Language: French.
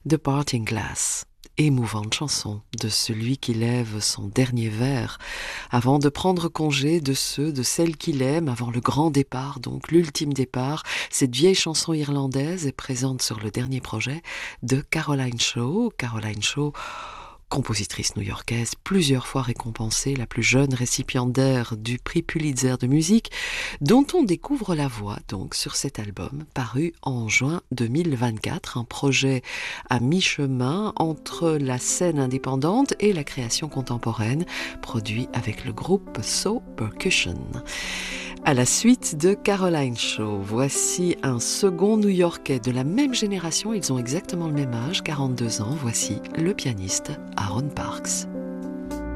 The Parting Glass. Émouvante chanson de celui qui lève son dernier verre avant de prendre congé de ceux, de celles qu'il aime, avant le grand départ, donc l'ultime départ. Cette vieille chanson irlandaise est présente sur le dernier projet de Caroline Shaw. Caroline Shaw, compositrice new-yorkaise, plusieurs fois récompensée, la plus jeune récipiendaire du prix Pulitzer de musique, dont on découvre la voix donc sur cet album paru en juin 2024, un projet à mi-chemin entre la scène indépendante et la création contemporaine, produit avec le groupe So Percussion. À la suite de Caroline Shaw, voici un second New-Yorkais de la même génération, ils ont exactement le même âge, 42 ans, voici le pianiste Aaron Parks.